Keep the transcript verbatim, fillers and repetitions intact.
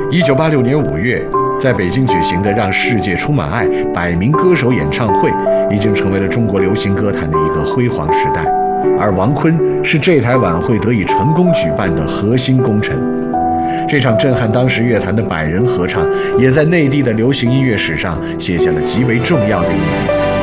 一九八六年五月，在北京举行的让世界充满爱百名歌手演唱会，已经成为了中国流行歌坛的一个辉煌时代。而王坤是这台晚会得以成功举办的核心功臣。这场震撼当时乐坛的百人合唱，也在内地的流行音乐史上写下了极为重要的一笔。